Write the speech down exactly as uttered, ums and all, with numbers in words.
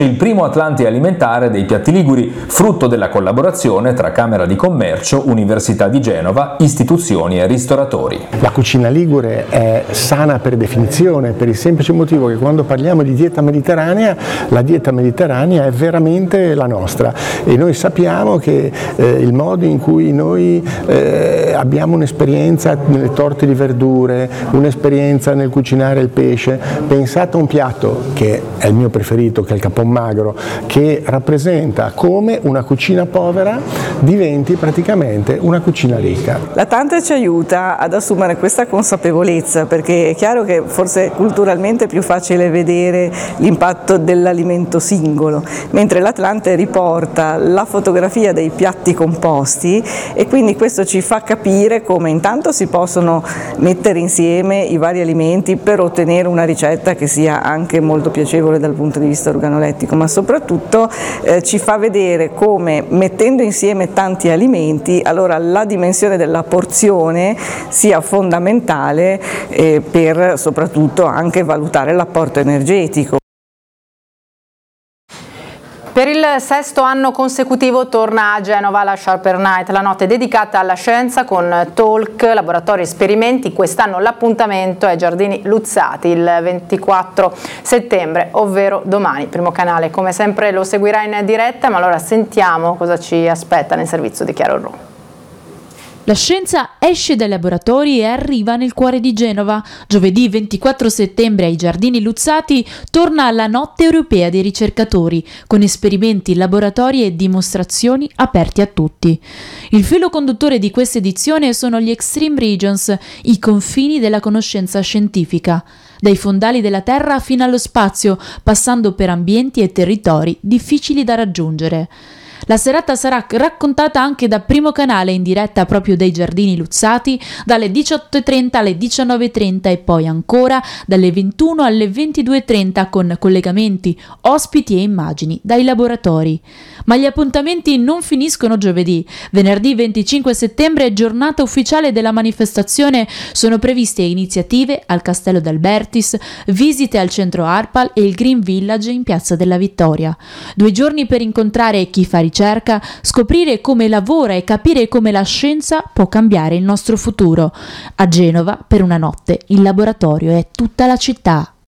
Il primo Atlante alimentare dei piatti liguri, frutto della collaborazione tra Camera di Commercio, Università di Genova, istituzioni e ristoratori. La cucina ligure è sana per definizione, per il semplice motivo che quando parliamo di dieta mediterranea, la dieta mediterranea è veramente la nostra e noi sappiamo che eh, il modo in cui noi eh, abbiamo un'esperienza nelle torte di verdure, un'esperienza nel cucinare il pesce, pensate a un piatto che è il mio preferito, che è il capon magro, che rappresenta come una cucina povera diventi praticamente una cucina ricca. L'Atlante ci aiuta ad assumere questa consapevolezza, perché è chiaro che forse culturalmente è più facile vedere l'impatto dell'alimento singolo, mentre l'Atlante riporta la fotografia dei piatti composti e quindi questo ci fa capire come intanto si possono mettere insieme i vari alimenti per ottenere una ricetta che sia anche molto piacevole dal punto di vista organolettico, ma soprattutto eh, ci fa vedere come mettendo insieme tanti alimenti allora la dimensione della porzione sia fondamentale eh, per soprattutto anche valutare l'apporto energetico. Per il sesto anno consecutivo torna a Genova la Sharper Night, la notte dedicata alla scienza con talk, laboratori e esperimenti. Quest'anno l'appuntamento è Giardini Luzzati il ventiquattro settembre, ovvero domani. Primo Canale come sempre lo seguirà in diretta, ma allora sentiamo cosa ci aspetta nel servizio di Chiaro Ro. La scienza esce dai laboratori e arriva nel cuore di Genova. Giovedì ventiquattro settembre ai Giardini Luzzati torna la Notte Europea dei Ricercatori, con esperimenti, laboratori e dimostrazioni aperti a tutti. Il filo conduttore di questa edizione sono gli Extreme Regions, i confini della conoscenza scientifica, dai fondali della Terra fino allo spazio, passando per ambienti e territori difficili da raggiungere. La serata sarà raccontata anche da Primo Canale in diretta proprio dai Giardini Luzzati dalle diciotto e trenta alle diciannove e trenta e poi ancora dalle ventuno alle ventidue e trenta con collegamenti, ospiti e immagini dai laboratori. Ma gli appuntamenti non finiscono giovedì. Venerdì venticinque settembre è giornata ufficiale della manifestazione. Sono previste iniziative al Castello d'Albertis, visite al centro Arpal e il Green Village in Piazza della Vittoria. Due giorni per incontrare chi fa ricerca, scoprire come lavora e capire come la scienza può cambiare il nostro futuro. A Genova, per una notte, il laboratorio è tutta la città.